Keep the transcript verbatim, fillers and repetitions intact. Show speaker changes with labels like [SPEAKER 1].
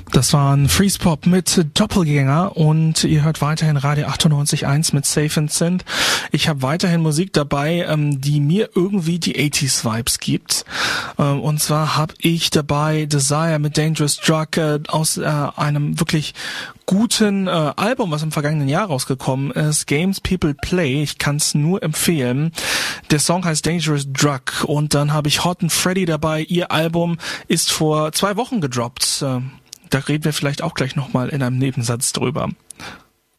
[SPEAKER 1] Das war ein Freeze Pop mit Doppelgänger und ihr hört weiterhin Radio achtundneunzig Komma eins mit Safe and Synth. Ich habe weiterhin Musik dabei, ähm, die mir irgendwie die achtziger Vibes gibt. Ähm, und zwar habe ich dabei Desire mit Dangerous Drug äh, aus äh, einem wirklich guten äh, Album, was im vergangenen Jahr rausgekommen ist, Games People Play. Ich kann es nur empfehlen. Der Song heißt Dangerous Drug und dann habe ich Hot and Freddy dabei. Ihr Album ist vor zwei Wochen gedroppt. Äh, Da reden wir vielleicht auch gleich nochmal in einem Nebensatz drüber.